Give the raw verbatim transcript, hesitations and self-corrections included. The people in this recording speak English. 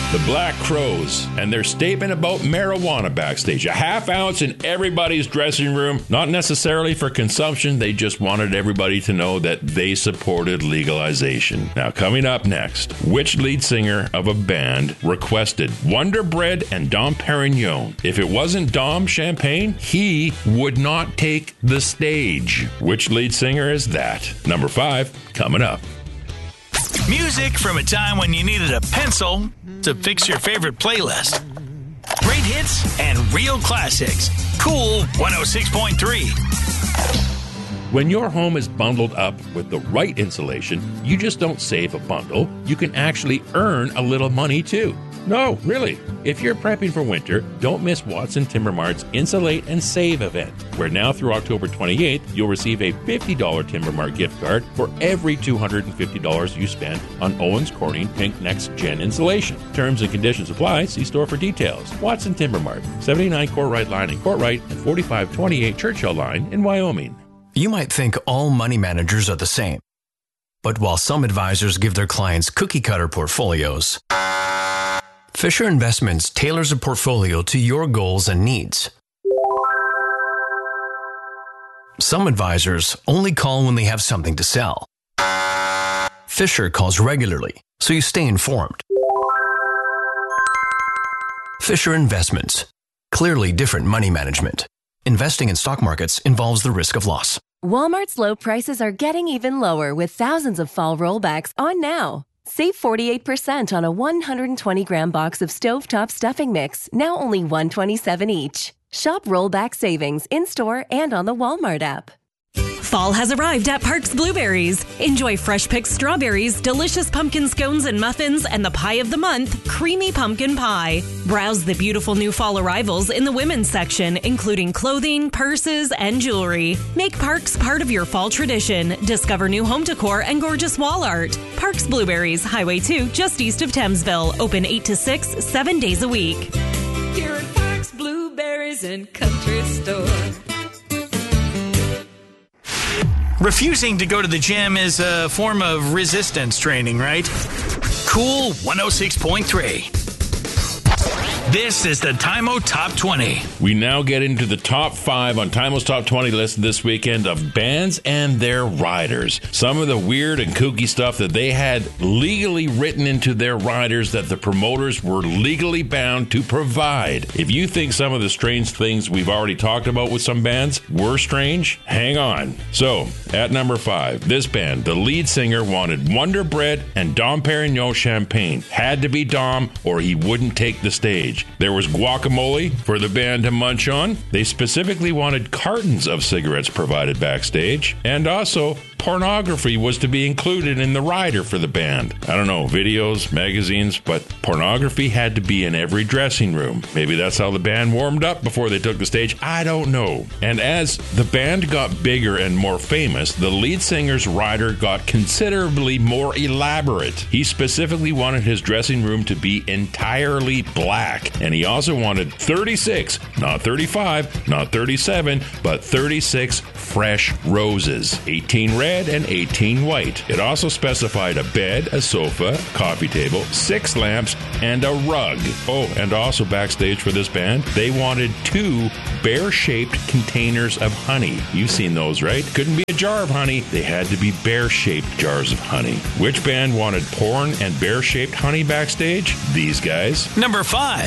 The Black Crowes and their statement about marijuana backstage. A half ounce in everybody's dressing room. Not necessarily for consumption. They just wanted everybody to know that they supported legalization. Now, coming up next, which lead singer of a band requested Wonder Bread and Dom Perignon? If it wasn't Dom Champagne, he would not take the stage. Which lead singer is that? Number five, coming up. Music from a time when you needed a pencil to fix your favorite playlist. Great hits and real classics. Cool one oh six point three. When your home is bundled up with the right insulation, you just don't save a bundle. You can actually earn a little money too. No, really. If you're prepping for winter, don't miss Watson Timber Mart's Insulate and Save event, where now through October twenty-eighth, you'll receive a fifty dollars Timber Mart gift card for every two hundred fifty dollars you spend on Owens Corning Pink Next Gen insulation. Terms and conditions apply. See store for details. Watson Timber Mart, seventy-nine Courtright Line in Courtright and forty-five twenty-eight Churchill Line in Wyoming. You might think all money managers are the same. But while some advisors give their clients cookie-cutter portfolios, Fisher Investments tailors a portfolio to your goals and needs. Some advisors only call when they have something to sell. Fisher calls regularly, so you stay informed. Fisher Investments. Clearly different money management. Investing in stock markets involves the risk of loss. Walmart's low prices are getting even lower with thousands of fall rollbacks on now. Save forty-eight percent on a one hundred twenty gram box of stovetop stuffing mix, now only one dollar and twenty-seven cents each. Shop rollback savings in-store and on the Walmart app. Fall has arrived at Parks Blueberries. Enjoy fresh picked strawberries, delicious pumpkin scones and muffins, and the pie of the month, creamy pumpkin pie. Browse the beautiful new fall arrivals in the women's section, including clothing, purses, and jewelry. Make Parks part of your fall tradition. Discover new home decor and gorgeous wall art. Parks Blueberries, Highway two, just east of Thamesville. Open eight to six, seven days a week. Here at Parks Blueberries and Country Store. Refusing to go to the gym is a form of resistance training, right? Cool one oh six point three. This is the Time-O Top twenty. We now get into the top five on Time-O's Top twenty list this weekend of bands and their riders. Some of the weird and kooky stuff that they had legally written into their riders that the promoters were legally bound to provide. If you think some of the strange things we've already talked about with some bands were strange, hang on. So, at number five, this band, the lead singer wanted Wonder Bread and Dom Perignon Champagne. Had to be Dom or he wouldn't take the stage. There was guacamole for the band to munch on. They specifically wanted cartons of cigarettes provided backstage. And also, pornography was to be included in the rider for the band. I don't know, videos, magazines, but pornography had to be in every dressing room. Maybe that's how the band warmed up before they took the stage. I don't know. And as the band got bigger and more famous, the lead singer's rider got considerably more elaborate. He specifically wanted his dressing room to be entirely black. And he also wanted thirty-six, not thirty-five, not thirty-seven, but thirty-six fresh roses. eighteen red and eighteen white. It also specified a bed, a sofa, a coffee table, six lamps, and a rug. Oh, and also backstage for this band, they wanted two bear-shaped containers of honey. You've seen those, right? Couldn't be a jar of honey. They had to be bear-shaped jars of honey. Which band wanted porn and bear-shaped honey backstage? These guys. Number five.